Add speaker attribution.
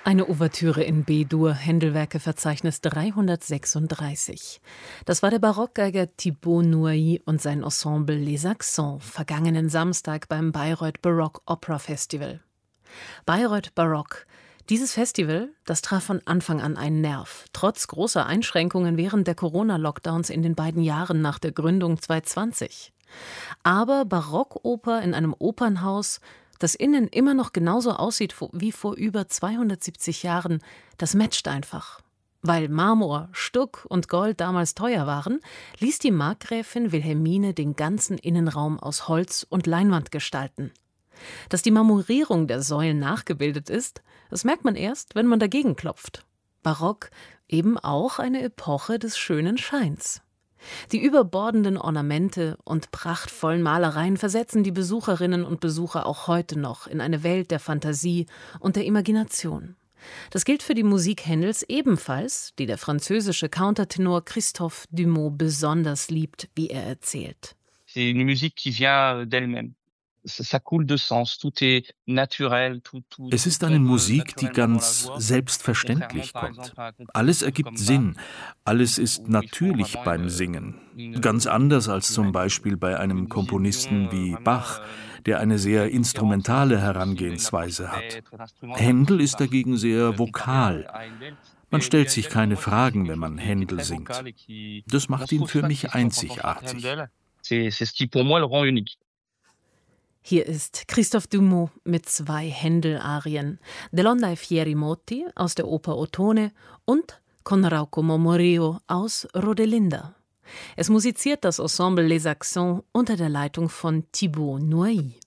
Speaker 1: Eine Ouvertüre in B-Dur, Händelwerke-Verzeichnis 336. Das war der Barockgeiger Thibaut Noailly und sein Ensemble Les Accents, vergangenen Samstag beim Bayreuth Baroque Opera Festival. Bayreuth Baroque. Dieses Festival, das traf von Anfang an einen Nerv, trotz großer Einschränkungen während der Corona-Lockdowns in den beiden Jahren nach der Gründung 2020. Aber Barockoper in einem Opernhaus, das innen immer noch genauso aussieht wie vor über 270 Jahren, das matcht einfach. Weil Marmor, Stuck und Gold damals teuer waren, ließ die Markgräfin Wilhelmine den ganzen Innenraum aus Holz und Leinwand gestalten. Dass die Marmorierung der Säulen nachgebildet ist, das merkt man erst, wenn man dagegen klopft. Barock, eben auch eine Epoche des schönen Scheins. Die überbordenden Ornamente und prachtvollen Malereien versetzen die Besucherinnen und Besucher auch heute noch in eine Welt der Fantasie und der Imagination. Das gilt für die Musik Händels ebenfalls, die der französische Countertenor Christophe Dumont besonders liebt, wie er erzählt.
Speaker 2: C'est une musique qui vient d'elle-même. Ça coule de sens, tout est naturel,
Speaker 3: Es ist eine Musik, die ganz selbstverständlich kommt. Alles ergibt Sinn, alles ist natürlich beim Singen. Ganz anders als zum Beispiel bei einem Komponisten wie Bach, der eine sehr instrumentale Herangehensweise hat. Händel ist dagegen sehr vokal. Man stellt sich keine Fragen, wenn man Händel singt. Das macht ihn für mich einzigartig.
Speaker 2: C'est ce qui pour moi le rend unique.
Speaker 1: Hier ist Christophe Dumont mit 2 Händel-Arien, Delonda e Fieri Motti aus der Oper Ottone und Con Rauco Momorio aus Rodelinda. Es musiziert das Ensemble Les Accents unter der Leitung von Thibaut Noailly.